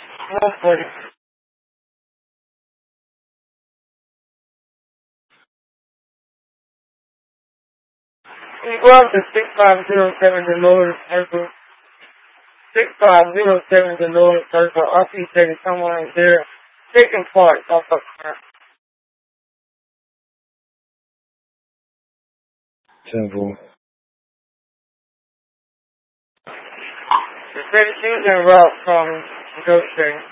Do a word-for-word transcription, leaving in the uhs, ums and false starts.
One forty. Can you go up to six five zero seven the North Circle? six five zero seven the North Circle. R P said someone is there taking parts off the car. Simple. They said it's using route from Ghost Train.